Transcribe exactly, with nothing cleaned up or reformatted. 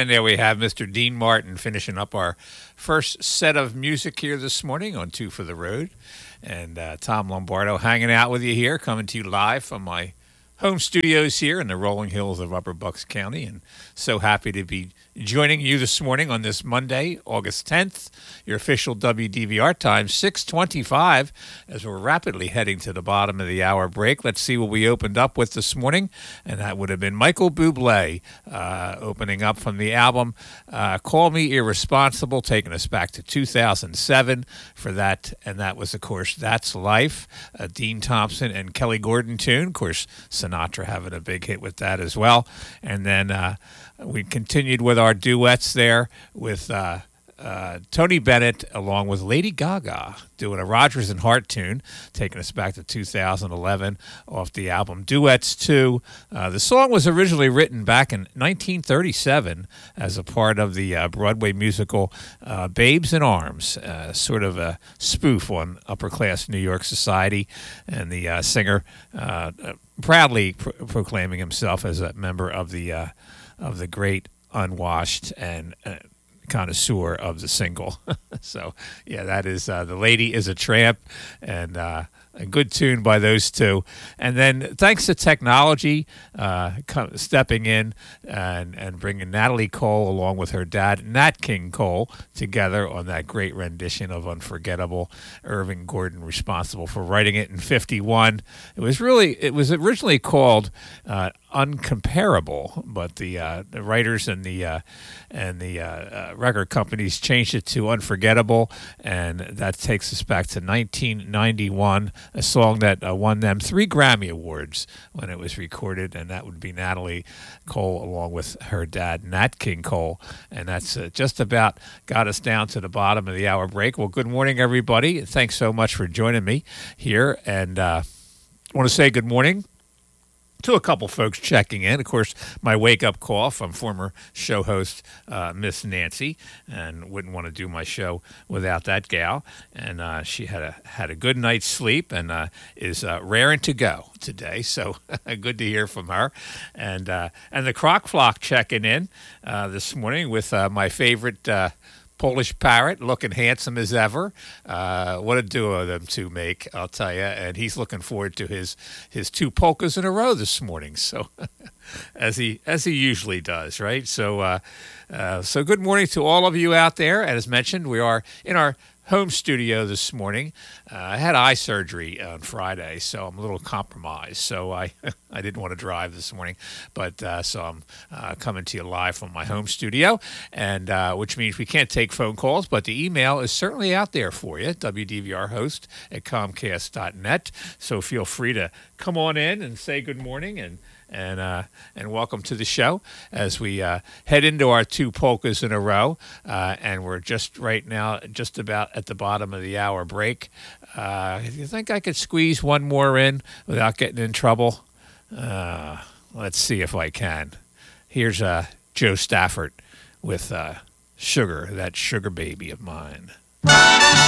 And there we have Mister Dean Martin finishing up our first set of music here this morning on Two for the Road. And uh, Tom Lombardo hanging out with you here, coming to you live from my home studios here in the rolling hills of Upper Bucks County. And so happy to be joining you this morning on this Monday, August tenth, your official W D V R time, six twenty-five, as we're rapidly heading to the bottom of the hour break. Let's see what we opened up with this morning, and that would have been Michael Bublé uh, opening up from the album uh, Call Me Irresponsible, taking us back to two thousand seven for that, and that was, of course, That's Life, a Dean Thompson and Kelly Gordon tune. Of course, Sinatra having a big hit with that as well. And then uh, we continued with our duets there with uh, uh, Tony Bennett along with Lady Gaga doing a Rodgers and Hart tune, taking us back to two thousand eleven off the album Duets two. Uh, the song was originally written back in nineteen thirty-seven as a part of the uh, Broadway musical uh, Babes in Arms, uh, sort of a spoof on upper-class New York society, and the uh, singer uh, proudly pro- proclaiming himself as a member of the uh, of the great unwashed and uh, connoisseur of the single. So, yeah, that is uh, The Lady is a Tramp, and uh, a good tune by those two. And then thanks to technology uh, come, stepping in and, and bringing Natalie Cole along with her dad, Nat King Cole, together on that great rendition of Unforgettable. Irving Gordon responsible for writing it in fifty-one. It was really, it was originally called uh, Uncomparable, but the, uh, the writers and the uh, and the uh, uh, record companies changed it to Unforgettable, and that takes us back to nineteen ninety-one, a song that uh, won them three Grammy Awards when it was recorded, and that would be Natalie Cole along with her dad, Nat King Cole. And that's uh, just about got us down to the bottom of the hour break. Well, good morning, everybody. Thanks so much for joining me here, and uh, I want to say good morning to a couple folks checking in. Of course, my wake-up call from former show host uh, Miss Nancy, and wouldn't want to do my show without that gal. And uh, she had a had a good night's sleep and uh, is uh, raring to go today. So good to hear from her. And uh, and the Croc Flock checking in uh, this morning with uh, my favorite Uh, Polish Parrot, looking handsome as ever. Uh, what a duo them two make, I'll tell you. And he's looking forward to his his two polkas in a row this morning. So, as he as he usually does, right? So, uh, uh, so good morning to all of you out there. As mentioned, we are in our home studio this morning. Uh, I had eye surgery on Friday, so I'm a little compromised. So I I didn't want to drive this morning, but uh, so I'm uh, coming to you live from my home studio, and uh, which means we can't take phone calls, but the email is certainly out there for you, W D V R host at comcast dot net. So feel free to come on in and say good morning and and uh, and welcome to the show as we uh, head into our two polkas in a row, uh, and we're just right now just about at the bottom of the hour break. Uh, you think I could squeeze one more in without getting in trouble? Uh, let's see if I can. Here's uh, Joe Stafford with uh, Sugar, that sugar baby of mine.